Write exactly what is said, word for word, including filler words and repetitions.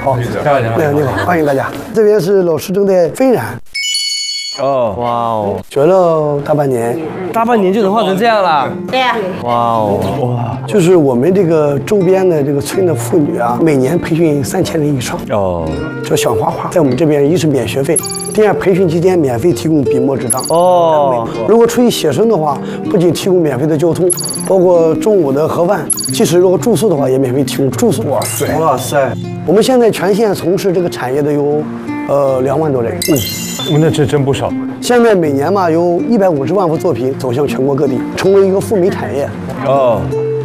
好， 漂亮， 你好，你好，欢迎大家。这边是老师正在飞染， 哦，哇哦， 学了大半年， 大半年就能画成这样了。 对呀、 哇哦，哇， 就是我们这个周边的这个村的妇女啊，每年培训三千人以上， 哦， 就想画画，在我们这边一是免学费，第二培训期间免费提供笔墨纸张。 哦， 如果出去写生的话，不仅提供免费的交通，包括中午的盒饭，即使如果住宿的话，也免费提供住宿。哇塞， 哇塞， 我们现在全县从事这个产业的有，呃，两万多人。嗯， 那这真不少。 现在每年嘛，有一百五十万幅作品走向全国各地，成为一个赴美产业。 哦，